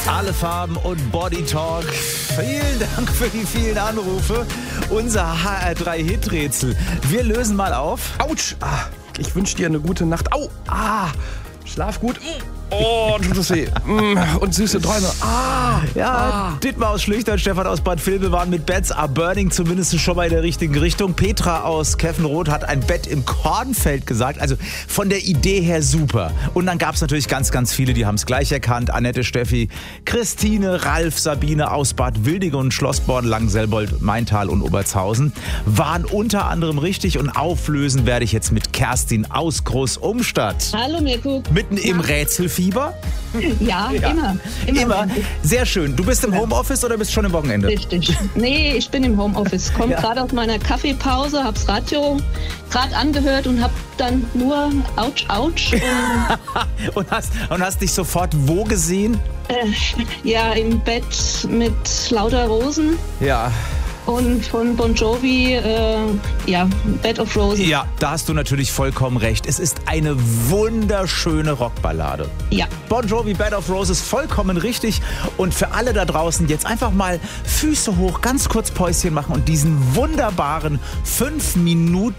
Alle Farben und Body Talk. Vielen Dank für die vielen Anrufe. Unser HR3-Hit-Rätsel. Wir lösen mal auf. Autsch! Ich wünsche dir eine gute Nacht. Au! Schlaf gut. Oh, tut das weh. Und süße Träume. Dietmar aus Schlüchtern, Stefan aus Bad Vilbel waren mit Beds Are Burning zumindest schon mal in der richtigen Richtung. Petra aus Keffenroth hat ein Bett im Kornfeld gesagt. Also von der Idee her super. Und dann gab es natürlich ganz, ganz viele, die haben es gleich erkannt. Annette, Steffi, Christine, Ralf, Sabine aus Bad Wildige und Schlossborn, Langenselbold, Maintal und Obertshausen waren unter anderem richtig. Und auflösen werde ich jetzt mit Kerstin aus Großumstadt. Hallo Mirko. Mitten im Rätselfieber? Ja, immer. Sehr schön. Du bist im Homeoffice oder bist schon im Wochenende? Richtig. Nee, ich bin im Homeoffice. Komme gerade aus meiner Kaffeepause, hab's Radio gerade angehört und hab dann nur Autsch. Und hast dich sofort wo gesehen? Im Bett mit lauter Rosen. Ja. Und von Bon Jovi, Bed of Roses. Ja, da hast du natürlich vollkommen recht. Es ist eine wunderschöne Rockballade. Ja. Bon Jovi, Bed of Roses, vollkommen richtig. Und für alle da draußen jetzt einfach mal Füße hoch, ganz kurz Päuschen machen und diesen wunderbaren 5 Minuten